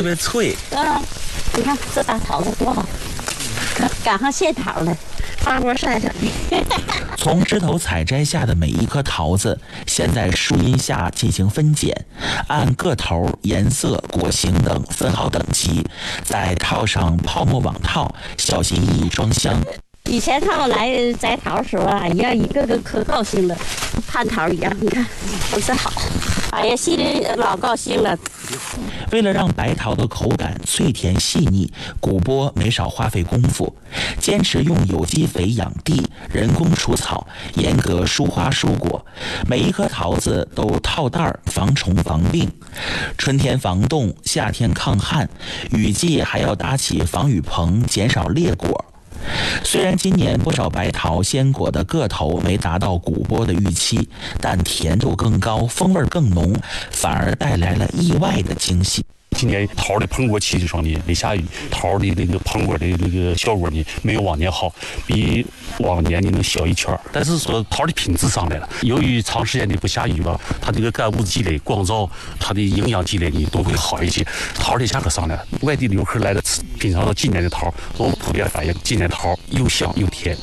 特别脆。 你看这大桃子多好，赶上现桃了，花锅晒上。 从枝头采摘下的每一颗桃子，先在树荫下进行分拣，按个头、颜色、果形等分好等级，再套上泡沫网套，小心翼翼装箱。 以前他们来摘桃的时候啊，一个个可高兴了，盼桃一样。你看，都是好，哎呀，心里老高兴了。 为了让白桃的口感脆甜细腻，古波没少花费功夫，坚持用有机肥养地，人工除草，严格疏花疏果，每一颗桃子都套袋防虫防病，春天防冻，夏天抗旱，雨季还要搭起防雨棚，减少裂果。虽然今年不少白桃鲜果的个头没达到古波的预期，但甜度更高，风味更浓，反而带来了意外的惊喜。 今年桃的膨果期的时候呢，没下雨，桃的那个膨果的那个效果呢，没有往年好，比往年呢能小一圈。但是说桃的品质上来了，由于长时间的不下雨吧，它这个干物积累、光照，它的营养积累呢都会好一些。桃的价格上来了，外地游客来了品尝到今年的桃，都普遍反映今年桃又香又甜。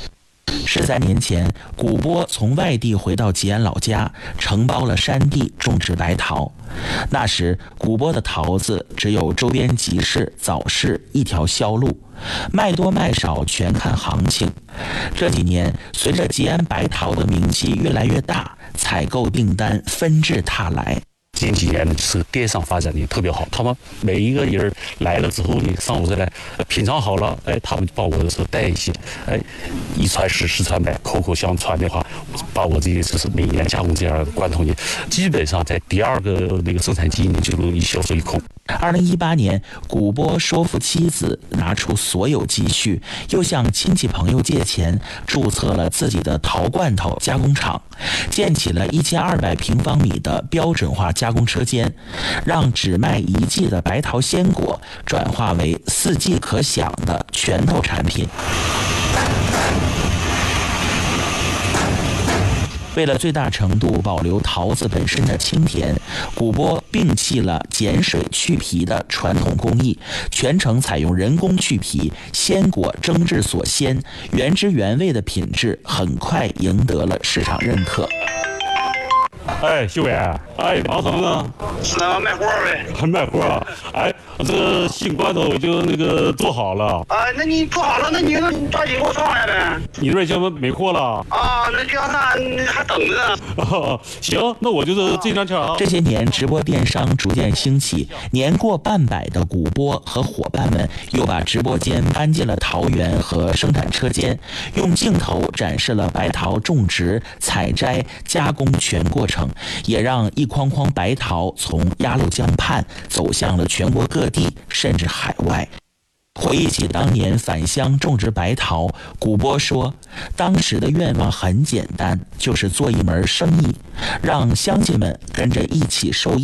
13年前，古波从外地回到吉安老家，承包了山地种植白桃。那时，古波的桃子只有周边集市、早市一条销路，卖多卖少全看行情。这几年，随着吉安白桃的名气越来越大，采购订单纷至沓来。 近几年是电商发展的特别好，他们每一个人来了之后呢，上午再来品尝好了，他们把我的时候带一些，一传十，十传百，口口相传的话，把我这个就是每年加工这样的罐头呢，基本上在第二个那个生产季呢就容易销售一空。 2018年，古波说服妻子拿出所有积蓄，又向亲戚朋友借钱，注册了自己的桃罐头加工厂，建起了1200平方米的标准化加工车间，让只卖一季的白桃鲜果转化为4季可享的拳头产品。为了最大程度保留桃子本身的清甜，古波摒弃了碱水去皮的传统工艺，全程采用人工去皮，鲜果蒸制所鲜，原汁原味的品质很快赢得了市场认可。 秀伟，忙什么呢？ 是啊，卖货呗。 还卖货啊？这新罐头就那个做好了。 那你做好了，那你抓紧给我上来呗。 你那边现在没货了？ 那这样那还等着呢。 行，那我就是这张条。 这些年，直播电商逐渐兴起，年过半百的古波和伙伴们又把直播间搬进了桃园和生产车间，用镜头展示了白桃种植、采摘、加工全过程，也让一筐筐白桃从鸭绿江畔走向了全国各地，甚至海外。回忆起当年返乡种植白桃，古波说，当时的愿望很简单，就是做一门生意，让乡亲们跟着一起受益。